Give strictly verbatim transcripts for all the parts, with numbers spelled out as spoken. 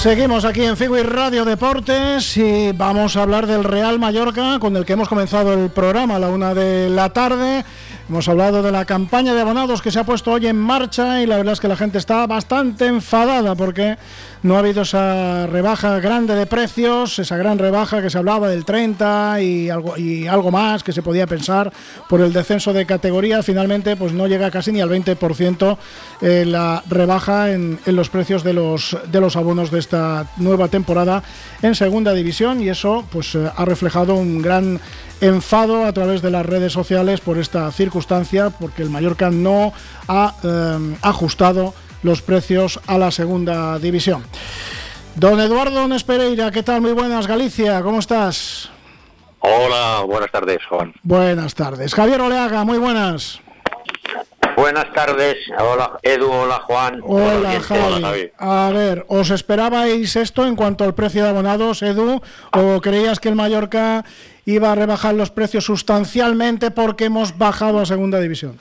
Seguimos aquí en Figui Radio Deportes y vamos a hablar del Real Mallorca, con el que hemos comenzado el programa a la una de la tarde. Hemos hablado de la campaña de abonados que se ha puesto hoy en marcha y la verdad es que la gente está bastante enfadada porque no ha habido esa rebaja grande de precios, esa gran rebaja que se hablaba del treinta y algo, y algo más que se podía pensar por el descenso de categoría. Finalmente pues no llega casi ni al veinte por ciento eh, la rebaja en, en los precios de los, de los abonos de esta nueva temporada en segunda división, y eso pues eh, ha reflejado un gran enfado a través de las redes sociales por esta circunstancia, porque el Mallorca no ha eh, ajustado los precios a la segunda división. Don Eduardo Nespereira, ¿qué tal? Muy buenas, Galicia, ¿cómo estás? Hola, buenas tardes, Juan. Buenas tardes. Javier Oleaga, muy buenas. Buenas tardes, hola Edu, hola Juan. Hola, Javi. Hola, Javi. A ver, ¿os esperabais esto en cuanto al precio de abonados, Edu? ¿O creías que el Mallorca iba a rebajar los precios sustancialmente porque hemos bajado a segunda división?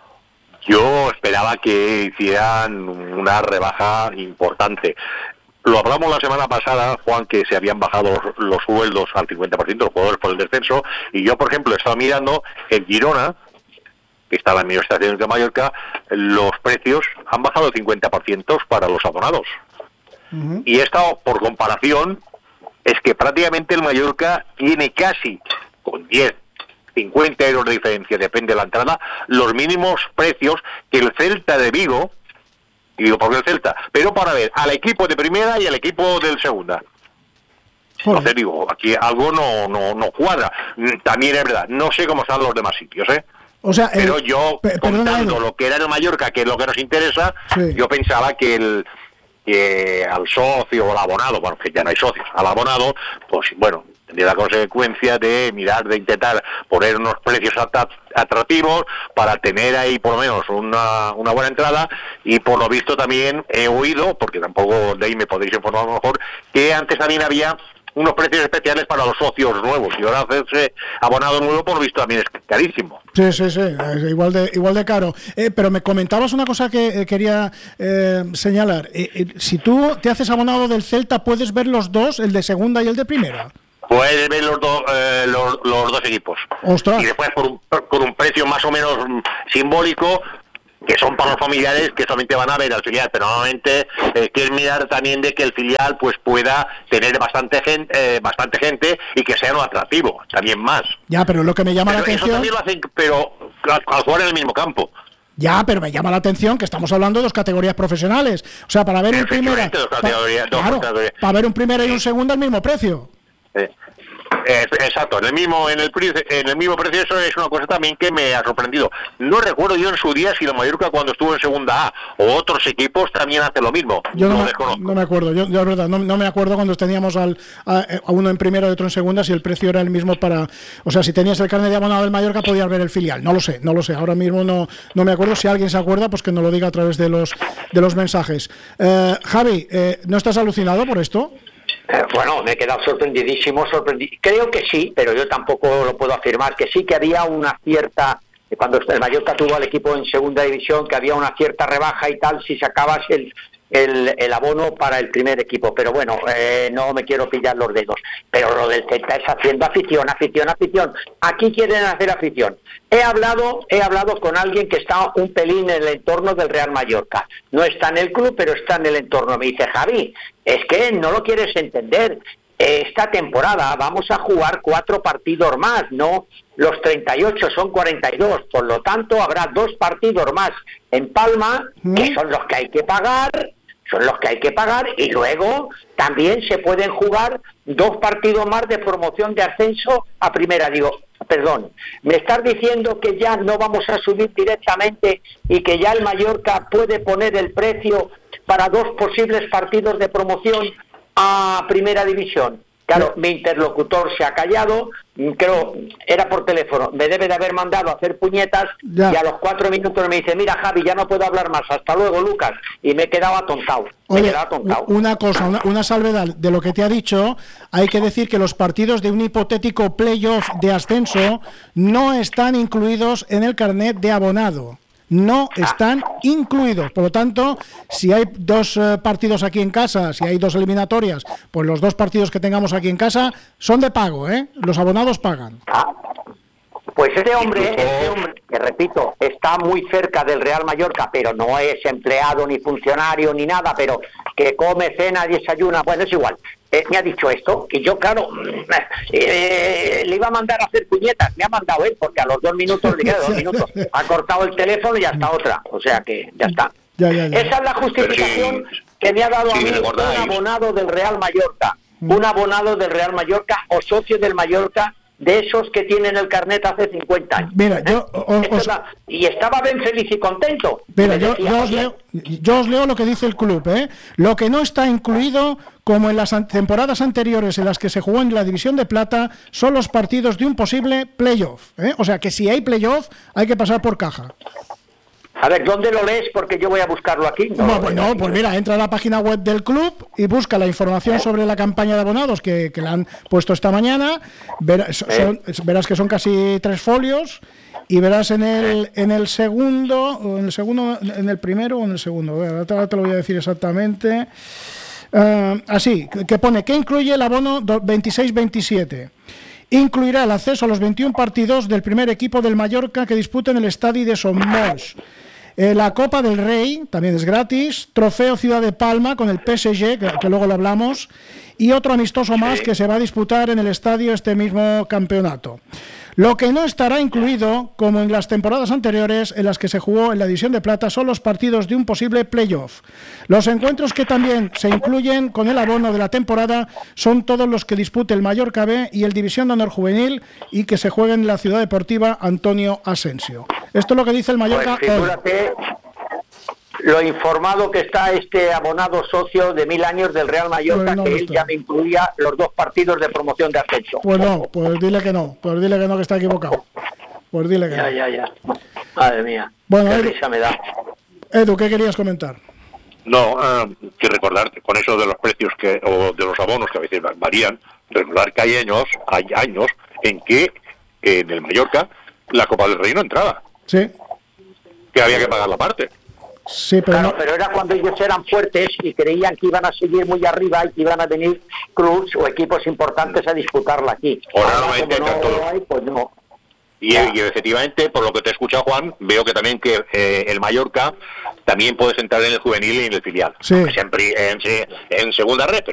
Yo esperaba que hicieran una rebaja importante. Lo hablamos la semana pasada, Juan, que se habían bajado los, los sueldos al cincuenta por ciento los jugadores por el descenso, y yo, por ejemplo, estaba mirando en Girona, que está en la misma estación que Mallorca, los precios han bajado el cincuenta por ciento para los abonados. Uh-huh. Y esto, por comparación, es que prácticamente el Mallorca tiene casi, con diez, cincuenta euros de diferencia, depende de la entrada, los mínimos precios que el Celta de Vigo, y digo, ¿por qué el Celta? Pero para ver al equipo de primera y al equipo del segunda. Entonces digo, aquí algo no, no, no cuadra. También es verdad, no sé cómo están los demás sitios, ¿eh? O sea, pero el, yo, pe- contando lo que era en Mallorca, que es lo que nos interesa, sí. Yo pensaba que el que al socio o al abonado, bueno, que ya no hay socios, al abonado, pues bueno, tendría la consecuencia de mirar, de intentar poner unos precios atractivos para tener ahí por lo menos una, una buena entrada. Y por lo visto también he oído, porque tampoco de ahí me podéis informar a lo mejor, que antes también había unos precios especiales para los socios nuevos, y ahora hacerse abonado nuevo por lo visto también es carísimo. Sí, sí, sí, igual de igual de caro. Eh, pero me comentabas una cosa que eh, quería eh, señalar. Eh, eh, si tú te haces abonado del Celta, ¿puedes ver los dos, el de segunda y el de primera? Puedes ver los, do, eh, los, los dos equipos. ¡Ostras! Y después por un, por un precio más o menos simbólico, que son para los familiares que solamente van a ver al filial, pero normalmente eh, quieren mirar también de que el filial pues pueda tener bastante gente, eh, bastante gente y que sea lo atractivo, también más. Ya, pero lo que me llama pero la atención... Eso también lo hacen, pero al, al jugar en el mismo campo. Ya, pero me llama la atención que estamos hablando de dos categorías profesionales. O sea, para ver un primera... Dos categorías, pa, dos claro, categorías. Para ver un primera y un segundo al mismo precio. Eh. Eh, exacto, en el mismo en el en el mismo precio. Eso es una cosa también que me ha sorprendido. No recuerdo yo en su día si la Mallorca cuando estuvo en segunda A o otros equipos también hace lo mismo. Yo no, no, me, no me acuerdo, yo, yo la verdad no, no me acuerdo cuando teníamos al, a, a uno en primera y otro en segunda si el precio era el mismo para, o sea, si tenías el carnet de abonado del Mallorca podías ver el filial. No lo sé, no lo sé. Ahora mismo no no me acuerdo. Si alguien se acuerda, pues que nos lo diga a través de los de los mensajes. Eh, Javi, eh, ¿no estás alucinado por esto? Eh, bueno, me he quedado sorprendidísimo, sorprendi- creo que sí, pero yo tampoco lo puedo afirmar, que sí que había una cierta, cuando el Mallorca tuvo al equipo en segunda división, que había una cierta rebaja y tal, si sacabas el, el, el abono para el primer equipo, pero bueno, eh, no me quiero pillar los dedos, pero lo del Celta es haciendo afición, afición, afición, aquí quieren hacer afición. He hablado, he hablado con alguien que está un pelín en el entorno del Real Mallorca, no está en el club, pero está en el entorno, me dice, Javi, es que no lo quieres entender, esta temporada vamos a jugar cuatro partidos más, no los treinta y ocho, son cuarenta y dos, por lo tanto habrá dos partidos más en Palma, ¿Mm? que son los que hay que pagar, son los que hay que pagar, y luego también se pueden jugar dos partidos más de promoción de ascenso a primera. Digo, perdón, ¿me estás diciendo que ya no vamos a subir directamente y que ya el Mallorca puede poner el precio para dos posibles partidos de promoción a primera división? Claro, mi interlocutor se ha callado, creo, era por teléfono, me debe de haber mandado a hacer puñetas, ya. Y a los cuatro minutos me dice, mira Javi, ya no puedo hablar más, hasta luego Lucas, y me he quedado atontado. Oye, me he quedado atontado. Una cosa, una, una salvedad de lo que te ha dicho, hay que decir que los partidos de un hipotético playoff de ascenso no están incluidos en el carnet de abonado. no están incluidos. Por lo tanto, si hay dos eh, partidos aquí en casa, si hay dos eliminatorias, pues los dos partidos que tengamos aquí en casa son de pago, ¿eh? Los abonados pagan. Ah, pues este hombre, este hombre, que repito, está muy cerca del Real Mallorca, pero no es empleado ni funcionario ni nada, pero que come, cena, desayuna, bueno, es igual. Eh, me ha dicho esto, y yo, claro, eh, le iba a mandar a hacer puñetas, me ha mandado él, porque a los dos minutos, le quedan dos minutos, ha cortado el teléfono y ya está otra, o sea que ya está. Ya, ya, ya. Esa es la justificación sí, que me ha dado sí, a mí un abonado del Real Mallorca, mm. un abonado del Real Mallorca o socio del Mallorca, de esos que tienen el carnet hace cincuenta años. Mira, yo os, os, la, y estaba bien feliz y contento. Mira, yo, yo, os leo, yo os leo lo que dice el club, ¿eh? Lo que no está incluido, como en las an- temporadas anteriores en las que se jugó en la División de Plata, son los partidos de un posible playoff, ¿eh? O sea que si hay playoff hay que pasar por caja. A ver, ¿dónde lo lees? Porque yo voy a buscarlo aquí. No, no, pues, no, pues mira, entra a la página web del club y busca la información sobre la campaña de abonados que, que la han puesto esta mañana. Verás, son, verás que son casi tres folios y verás en el en el segundo, o en el segundo, en el primero o en el segundo. Ahora te lo voy a decir exactamente. Uh, así, que pone que incluye el abono veintiséis veintisiete. Incluirá el acceso a los veintiún partidos del primer equipo del Mallorca que disputen el Estadi de Somos. Eh, la Copa del Rey también es gratis, Trofeo Ciudad de Palma con el P S G, que, que luego lo hablamos, y otro amistoso más que se va a disputar en el estadio este mismo campeonato. Lo que no estará incluido, como en las temporadas anteriores en las que se jugó en la División de Plata, son los partidos de un posible playoff. Los encuentros que también se incluyen con el abono de la temporada son todos los que dispute el Mallorca B y el División de Honor Juvenil y que se jueguen en la Ciudad Deportiva Antonio Asensio. Esto es lo que dice el Mallorca pues figúrate hoy. Lo informado que está este abonado socio de mil años del Real Mallorca, pues no, que él ya me incluía los dos partidos de promoción de ascenso. Pues no, pues dile que no, pues dile que no, que está equivocado. Pues dile que ya, no. Ya, ya, ya. Madre mía, bueno, qué Edu, risa me da. Edu, ¿qué querías comentar? No, uh, que recordar con eso de los precios que o de los abonos que a veces varían, recordar que hay años, hay años en que eh, en el Mallorca la Copa del Rey no entraba. Sí. Que había que pagar la parte. Sí, pero, claro, no... pero era cuando ellos eran fuertes y creían que iban a seguir muy arriba y que iban a venir clubs o equipos importantes a disputarla aquí. Ahora, Ahora como no todo. Hay, pues no. Y, y efectivamente, por lo que te he escuchado, Juan, veo que también que eh, el Mallorca también puedes entrar en el juvenil y en el filial. Sí. Siempre en, en segunda red, pero